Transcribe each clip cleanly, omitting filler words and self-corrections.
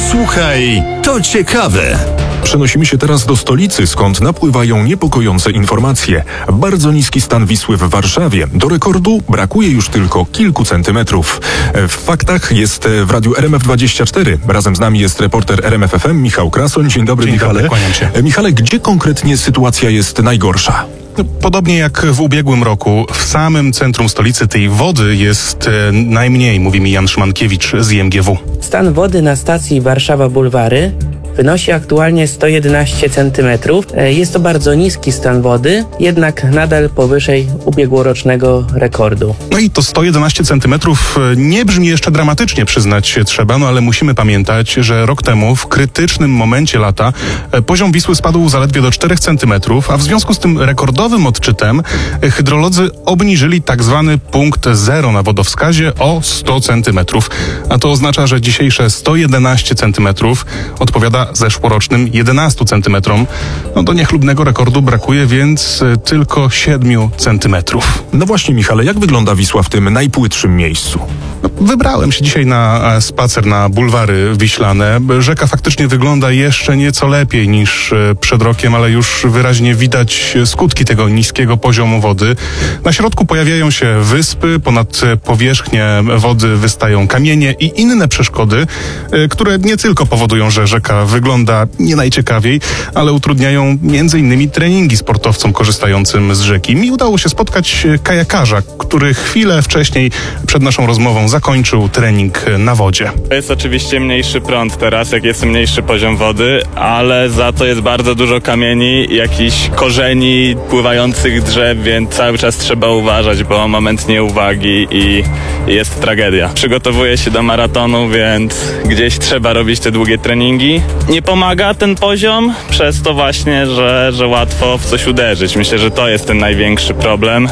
Słuchaj, to ciekawe. Przenosimy się teraz do stolicy, skąd napływają niepokojące informacje. Bardzo niski stan Wisły w Warszawie. Do rekordu brakuje już tylko kilku centymetrów. W faktach jest w radiu RMF24. Razem z nami jest reporter RMF FM Michał Krasoń. Dzień dobry, Michale. Dobry, kłaniam się. Michale, gdzie konkretnie sytuacja jest najgorsza? Podobnie jak w ubiegłym roku, w samym centrum stolicy tej wody jest najmniej, mówi mi Jan Szymankiewicz z IMGW. Stan wody na stacji Warszawa Bulwary wynosi aktualnie 111 cm. Jest to bardzo niski stan wody, jednak nadal powyżej ubiegłorocznego rekordu. No i to 111 cm nie brzmi jeszcze dramatycznie, przyznać się trzeba, no ale musimy pamiętać, że rok temu w krytycznym momencie lata poziom Wisły spadł zaledwie do 4 cm, a w związku z tym rekordowym odczytem hydrolodzy obniżyli tak zwany punkt zero na wodowskazie o 100 cm. A to oznacza, że dzisiejsze 111 cm odpowiada zeszłorocznym 11 cm. No do niechlubnego rekordu brakuje więc tylko 7 cm. No właśnie, Michale, jak wygląda Wisła w tym najpłytszym miejscu? Wybrałem się dzisiaj na spacer na bulwary wiślane. Rzeka faktycznie wygląda jeszcze nieco lepiej niż przed rokiem, ale już wyraźnie widać skutki tego niskiego poziomu wody. Na środku pojawiają się wyspy, ponad powierzchnię wody wystają kamienie i inne przeszkody, które nie tylko powodują, że rzeka wygląda nie najciekawiej, ale utrudniają m.in. treningi sportowcom korzystającym z rzeki. Mi udało się spotkać kajakarza, który chwilę wcześniej przed naszą rozmową zakończył trening na wodzie. To jest oczywiście mniejszy prąd teraz, jak jest mniejszy poziom wody, ale za to jest bardzo dużo kamieni, jakichś korzeni, pływających drzew, więc cały czas trzeba uważać, bo moment nieuwagi i jest tragedia. Przygotowuję się do maratonu, więc gdzieś trzeba robić te długie treningi. Nie pomaga ten poziom, przez to właśnie, że łatwo w coś uderzyć. Myślę, że to jest ten największy problem.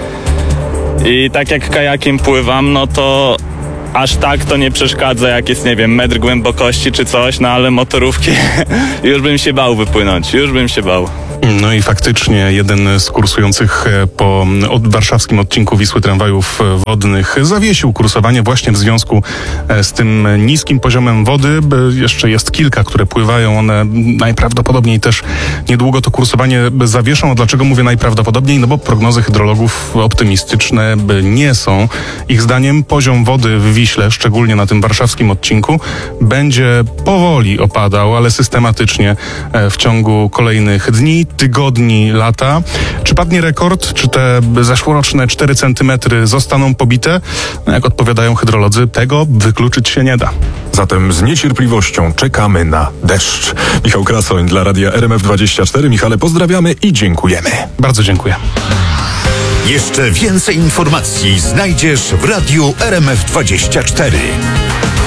I tak jak kajakiem pływam, no to aż tak to nie przeszkadza, jak jest, nie wiem, metr głębokości czy coś, no ale motorówki już bym się bał wypłynąć, No i faktycznie jeden z kursujących po warszawskim odcinku Wisły tramwajów wodnych zawiesił kursowanie właśnie w związku z tym niskim poziomem wody. Jeszcze jest kilka, które pływają, one najprawdopodobniej też niedługo to kursowanie zawieszą. A dlaczego mówię najprawdopodobniej? No bo prognozy hydrologów optymistyczne nie są. Ich zdaniem poziom wody w Wiśle, szczególnie na tym warszawskim odcinku, będzie powoli opadał, ale systematycznie w ciągu kolejnych dni, tygodni, lata. Czy padnie rekord? Czy te zeszłoroczne 4 cm zostaną pobite? No jak odpowiadają hydrolodzy, tego wykluczyć się nie da. Zatem z niecierpliwością czekamy na deszcz. Michał Krasoń dla radia RMF24. Michale, pozdrawiamy i dziękujemy. Bardzo dziękuję. Jeszcze więcej informacji znajdziesz w radiu RMF24.